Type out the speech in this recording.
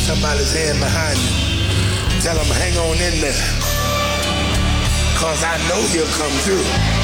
somebody's hand behind you. Tell them hang on in there. Cause I know he'll come through.